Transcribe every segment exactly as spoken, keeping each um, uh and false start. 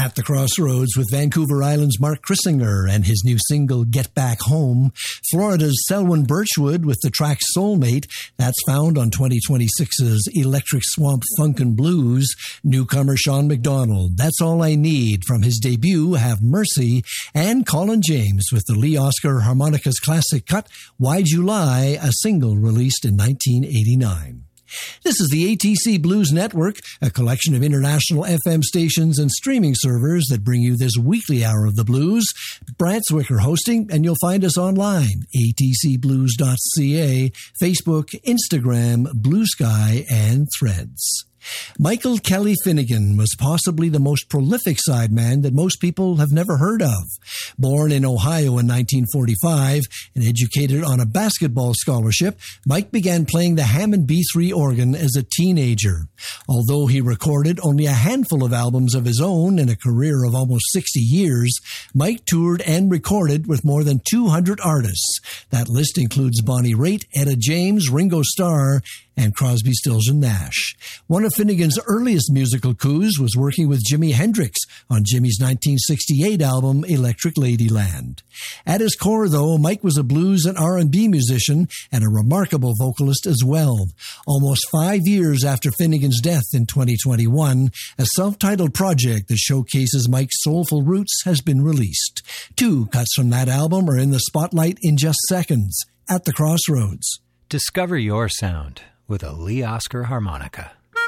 At the Crossroads with Vancouver Island's Mark Chrissinger and his new single, Get Back Home. Florida's Selwyn Birchwood with the track Soulmate. That's found on twenty twenty-six's Electric Swamp Funk and Blues. Newcomer Sean McDonald, That's All I Need, from his debut, Have Mercy. And Colin James with the Lee Oscar Harmonicas classic cut, Why'd You Lie, a single released in nineteen eighty-nine. This is the A T C Blues Network, a collection of international F M stations and streaming servers that bring you this weekly hour of the blues. Brant Zwicker hosting, and you'll find us online, a t c blues dot c a, Facebook, Instagram, Blue Sky, and Threads. Michael Kelly Finnegan was possibly the most prolific sideman that most people have never heard of. Born in Ohio in nineteen forty-five and educated on a basketball scholarship, Mike began playing the Hammond B three organ as a teenager. Although he recorded only a handful of albums of his own in a career of almost sixty years, Mike toured and recorded with more than two hundred artists. That list includes Bonnie Raitt, Etta James, Ringo Starr, and Crosby, Stills and Nash. One of Finnegan's earliest musical coups was working with Jimi Hendrix on Jimmy's nineteen sixty-eight album, Electric Ladyland. At his core, though, Mike was a blues and R and B musician and a remarkable vocalist as well. Almost five years after Finnegan's death in twenty twenty-one, a self-titled project that showcases Mike's soulful roots has been released. Two cuts from that album are in the spotlight in just seconds. At the Crossroads. Discover your sound with a Lee Oscar harmonica.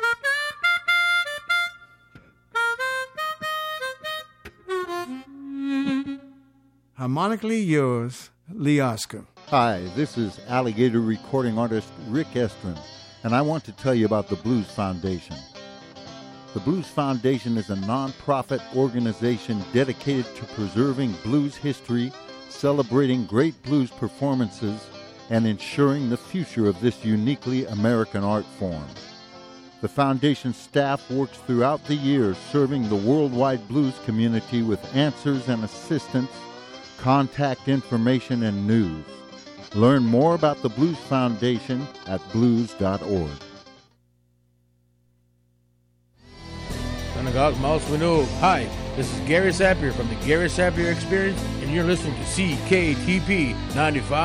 Harmonically yours, Lee Oscar. Hi, this is Alligator recording artist Rick Estrin, and I want to tell you about the Blues Foundation. The Blues Foundation is a non-profit organization dedicated to preserving blues history, celebrating great blues performances, and ensuring the future of this uniquely American art form. The Foundation staff works throughout the year serving the worldwide blues community with answers and assistance, contact information, and news. Learn more about the Blues Foundation at blues dot org. Synagogue Mouse Winnow. Hi, this is Gary Sapir from the Gary Sapir Experience, and you're listening to C K T P ninety-five.